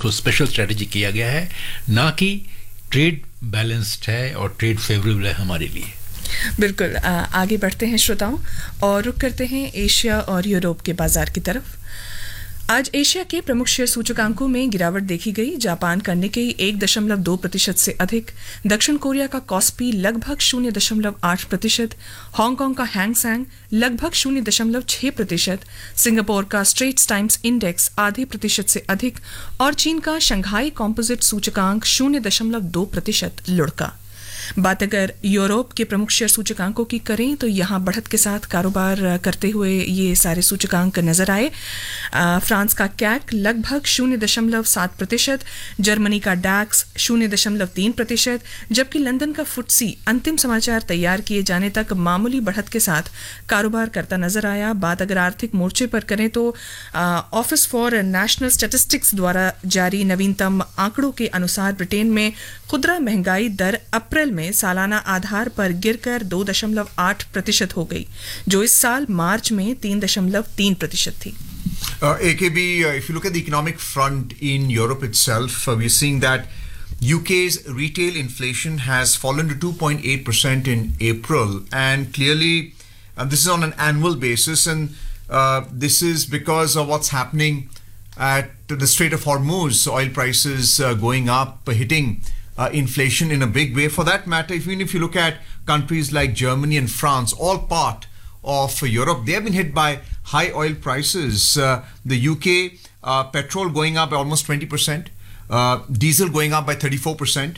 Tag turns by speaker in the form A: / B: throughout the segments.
A: उसको special strategy किया गया है, ना कि ट्रेड बैलेंस्ड है और ट्रेड फेवरेबल है हमारे लिए।
B: बिल्कुल। आगे बढ़ते हैं श्रोताओं और रुख करते हैं एशिया और यूरोप के बाजार की तरफ। आज एशिया के प्रमुख शेयर सूचकांकों में गिरावट देखी गई। जापान का निक्केई 1.2% से अधिक, दक्षिण कोरिया का कॉस्पी लगभग 0.8%, हांगकांग का हैंग सेंग लगभग 0.6%, सिंगापुर का स्ट्रेट्स टाइम्स इंडेक्स आधे प्रतिशत से अधिक और चीन का शंघाई कॉम्पोजिट सूचकांक 0.2% लुढ़का। बात अगर यूरोप के प्रमुख शेयर सूचकांकों की करें तो यहां बढ़त के साथ कारोबार करते हुए ये सारे सूचकांक नजर आए। फ्रांस का कैक लगभग 0.7%, जर्मनी का डैक्स 0.3%, जबकि लंदन का फुट्सी अंतिम समाचार तैयार किए जाने तक मामूली बढ़त के साथ कारोबार करता नजर आया। बात अगर आर्थिक मोर्चे पर करें तो ऑफिस फॉर नेशनल स्टैटिस्टिक्स द्वारा जारी नवीनतम आंकड़ों के अनुसार ब्रिटेन में खुदरा महंगाई दर अप्रैल में सालाना आधार पर गिरकर 2.8% हो गई, जो इस साल मार्च में 3.3% थी।
C: AKB, if you look at the economic front in Europe itself, we're seeing that UK's retail inflation has fallen to 2.8% in April, and clearly this is on an annual basis, and this is because of what's happening at the Strait of Hormuz, oil prices going up, hitting inflation in a big way. For that matter, even if you look at countries like Germany and France, all part of Europe, they have been hit by high oil prices. The UK, petrol going up by almost 20%, diesel going up by 34%,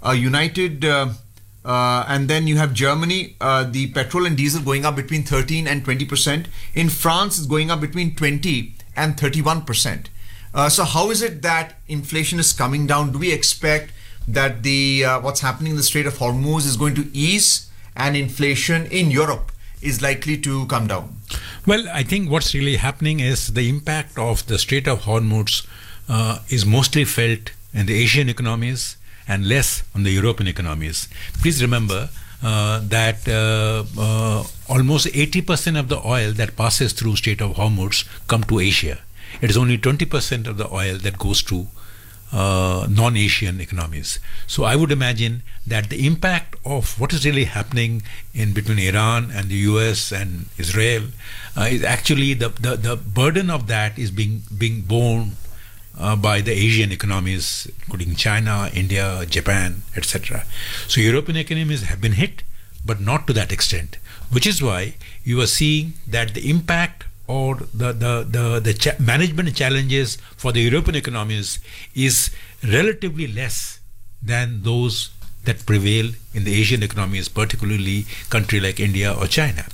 C: and then you have Germany, the petrol and diesel going up between 13 and 20%. In France, it's going up between 20 and 31%. So how is it that inflation is coming down? Do we expect that the what's happening in the Strait of Hormuz is going to ease and inflation in Europe is likely to come down?
A: Well, I think what's really happening is the impact of the Strait of Hormuz is mostly felt in the Asian economies and less on the European economies. Please remember that almost 80% of the oil that passes through Strait of Hormuz come to Asia. It is only 20% of the oil that goes to non-Asian economies. So I would imagine that the impact of what is really happening in between Iran and the US and Israel is actually the burden of that is being borne by the Asian economies, including China, India, Japan, etc. So European economies have been hit, but not to that extent, which is why you are seeing that the impact or the management challenges for the European economies is relatively less than those that prevail in the Asian economies, particularly country like India or China.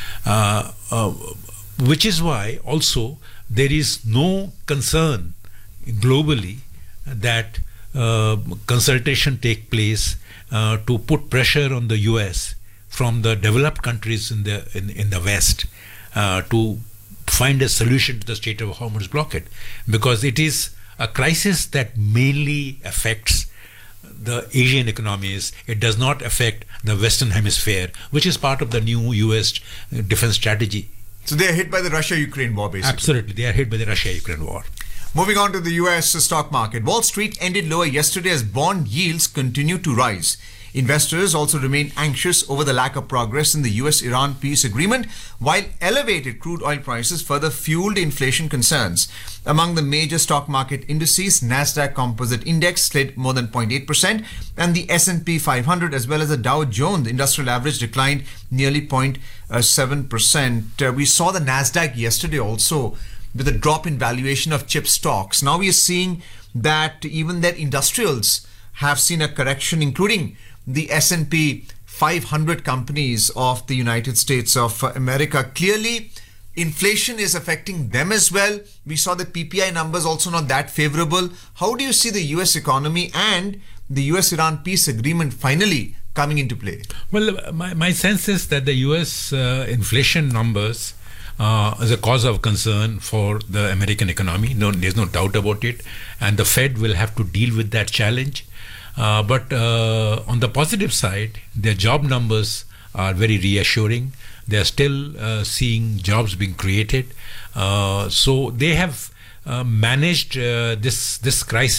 A: Which is why also there is no concern globally that consultation take place to put pressure on the US from the developed countries in the West to find a solution to the Strait of Hormuz blockade, because it is a crisis that mainly affects the Asian economies. It does not affect the Western Hemisphere, which is part of the new US defense strategy.
C: So they are hit by the Russia-Ukraine war, basically.
A: Absolutely, they are hit by the Russia-Ukraine war.
C: Moving on to the US stock market. Wall Street ended lower yesterday as bond yields continue to rise. Investors also remain anxious over the lack of progress in the US-Iran peace agreement, while elevated crude oil prices further fueled inflation concerns. Among the major stock market indices, Nasdaq Composite Index slid more than 0.8%, and the S&P 500 as well as the Dow Jones Industrial Average declined nearly 0.7%. We saw the Nasdaq yesterday also with a drop in valuation of chip stocks. Now we are seeing that even their industrials have seen a correction, including the S&P 500 companies of the United States of America. Clearly, inflation is affecting them as well. We saw the PPI numbers also not that favorable. How do you see the US economy and the US-Iran peace agreement finally coming into play?
A: Well, my sense is that the US inflation numbers is a cause of concern for the American economy. No, there's no doubt about it. And the Fed will have to deal with that challenge. But on the positive side, their job numbers are very reassuring. They are still seeing jobs being created. So they have managed this crisis